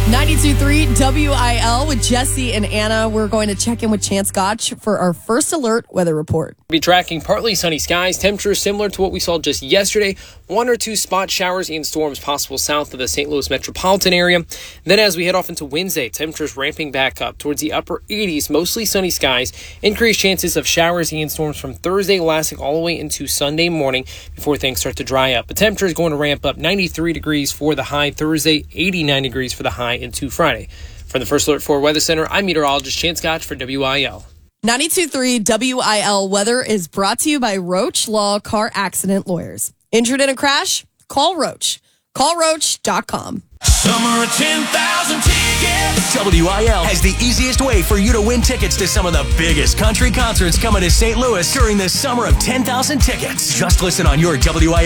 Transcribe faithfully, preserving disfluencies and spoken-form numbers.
ninety-two point three W I L with Jesse and Anna. We're going to check in with Chance Gotch for our first alert weather report. We'll be tracking partly sunny skies, temperatures similar to what we saw just yesterday. One or two spot showers and storms possible south of the Saint Louis metropolitan area. Then as we head off into Wednesday, temperatures ramping back up towards the upper eighties, mostly sunny skies. Increased chances of showers and storms from Thursday lasting all the way into Sunday morning before things start to dry up. The temperature is going to ramp up ninety-three degrees for the high Thursday, eighty-nine degrees for the high into Friday. From the First Alert four Weather Center, I'm meteorologist Chance Gotch for W I L. ninety-two point three W I L weather is brought to you by Roach Law Car Accident Lawyers. Injured in a crash? Call Roach. Call roach dot com. Summer of ten thousand tickets. W I L has the easiest way for you to win tickets to some of the biggest country concerts coming to Saint Louis during the Summer of ten thousand Tickets. Just listen on your W I L